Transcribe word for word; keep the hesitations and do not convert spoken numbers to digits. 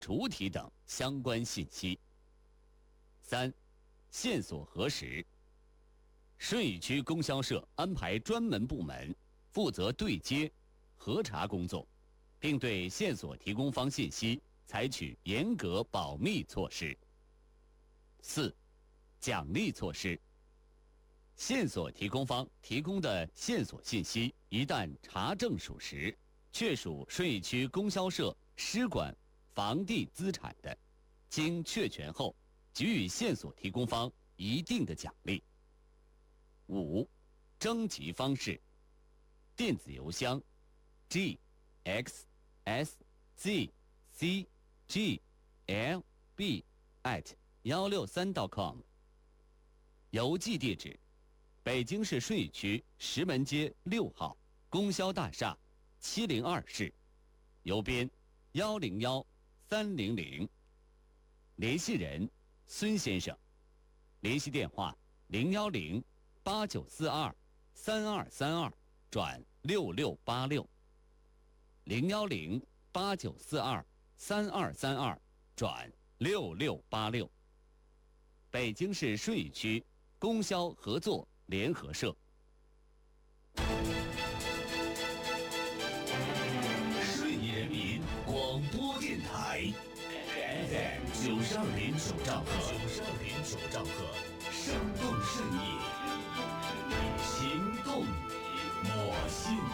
主体等相关信息。三、线索核实。顺义区供销社安排专门部门负责对接、核查工作，并对线索提供方信息采取严格保密措施。四、奖励措施。线索提供方提供的线索信息一旦查证属实，确属顺义区供销社失管房地资产的，经确权后，给予线索提供方一定的奖励。五、征集方式。电子邮箱 g x s z c g l b at 一六三 .com。邮寄地址：北京市顺义区石门街六号供销大厦七零二室，邮编幺零幺三零零。联系人：孙先生。联系电话：零幺零八九四二三二三二转六六八六。零幺零八九四二三二三二转六六八六。北京市顺义区供销合作联合社。 顺义人民广播电台 F M 九十二点九兆赫，九十二点九兆赫，生动顺义，行动我心。